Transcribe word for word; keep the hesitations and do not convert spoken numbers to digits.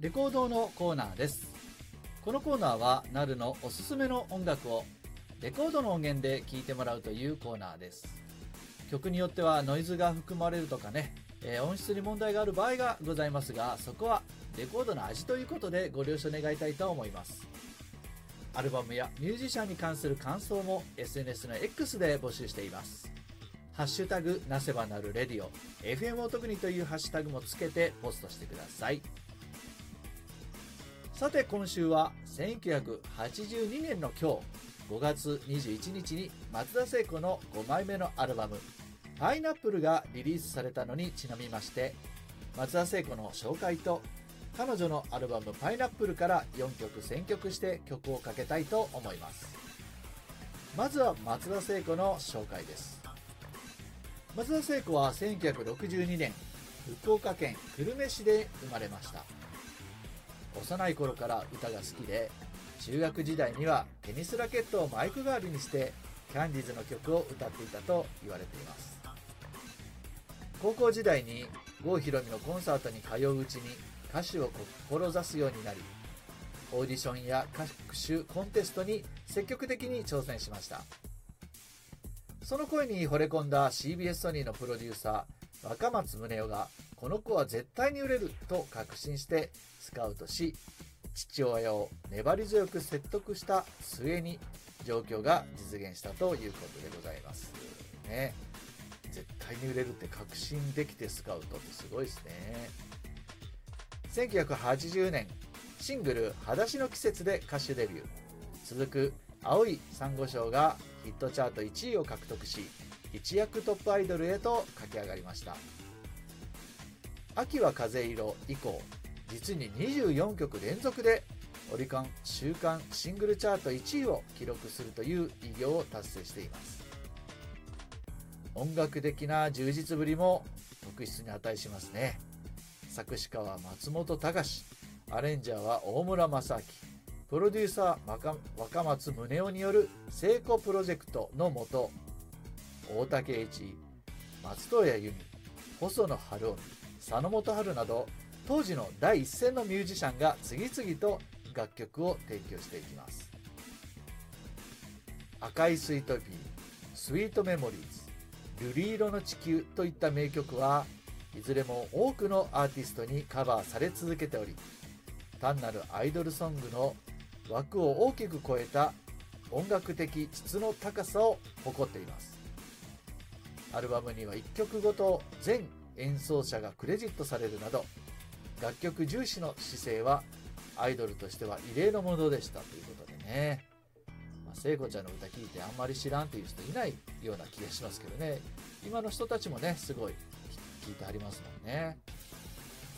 レコードのコーナーです。このコーナーはなるのおすすめの音楽をレコードの音源で聴いてもらうというコーナーです。曲によってはノイズが含まれるとかね、えー、音質に問題がある場合がございますが、そこはレコードの味ということでご了承願いたいと思います。アルバムやミュージシャンに関する感想も エスエヌエス の X で募集しています。ハッシュタグなせばなるレディオ エフエム を特にというハッシュタグもつけてポストしてください。さて今週はせんきゅうひゃくはちじゅうにねんの今日ごがつにじゅういちにちに松田聖子のごまいめのアルバムパイナップルがリリースされたのにちなみまして、松田聖子の紹介と彼女のアルバムパイナップルからよんきょく選曲して曲をかけたいと思います。まずは松田聖子の紹介です。松田聖子はせんきゅうひゃくろくじゅうにねん福岡県久留米市で生まれました。幼い頃から歌が好きで、中学時代にはテニスラケットをマイク代わりにしてキャンディーズの曲を歌っていたと言われています。高校時代に郷ひろみのコンサートに通ううちに歌手を志すようになり、オーディションや各種コンテストに積極的に挑戦しました。その声に惚れ込んだ シービーエス ソニーのプロデューサー若松宗男が、この子は絶対に売れると確信してスカウトし、父親を粘り強く説得した末に状況が実現したということでございますね。絶対に売れるって確信できてスカウトってすごいですね。せんきゅうひゃくはちじゅうねんシングル裸足の季節で歌手デビュー、続く青い珊瑚礁がヒットチャートいちいを獲得し、一躍トップアイドルへと駆け上がりました。秋は風色以降、実ににじゅうよんきょく連続でオリコン週間シングルチャートいちいを記録するという偉業を達成しています。音楽的な充実ぶりも特筆に値しますね。作詞家は松本隆、アレンジャーは大村正明、プロデューサー若松宗男による聖子プロジェクトのもと、大竹栄一、松任谷由実、細野晴臣、佐野元春など当時の第一線のミュージシャンが次々と楽曲を提供していきます。赤いスイートピー、スイートメモリーズ、瑠璃色の地球といった名曲はいずれも多くのアーティストにカバーされ続けており、単なるアイドルソングの枠を大きく超えた音楽的質の高さを誇っています。アルバムにはいっきょくごと全演奏者がクレジットされるなど、楽曲重視の姿勢はアイドルとしては異例のものでしたということでね、まあ、聖子ちゃんの歌聴いてあんまり知らんという人いないような気がしますけどね、今の人たちもねすごい聴いてはりますもんね。